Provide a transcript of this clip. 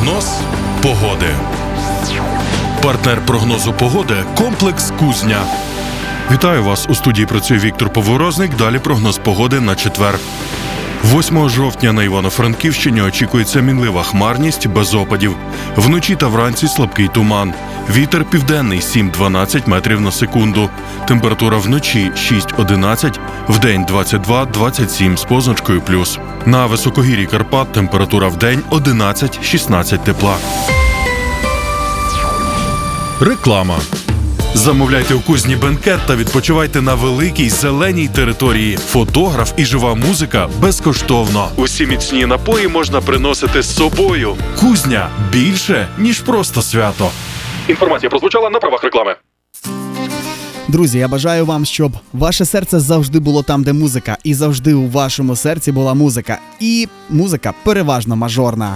Прогноз погоди. Партнер прогнозу погоди – комплекс «Кузня». Вітаю вас! У студії працює Віктор Поворозник. Далі прогноз погоди на четвер. 8 жовтня на Івано-Франківщині очікується мінлива хмарність без опадів. Вночі та вранці слабкий туман. Вітер південний 7-12 метрів на секунду. Температура вночі 6-11, вдень 22-27 з позначкою плюс. На високогір'ї Карпат температура вдень 11-16 тепла. Реклама. Замовляйте у Кузні бенкет та відпочивайте на великій зеленій території. Фотограф і жива музика безкоштовно. Усі міцні напої можна приносити з собою. Кузня – більше, ніж просто свято. Інформація прозвучала на правах реклами. Друзі, я бажаю вам, щоб ваше серце завжди було там, де музика. І завжди у вашому серці була музика. І музика переважно мажорна.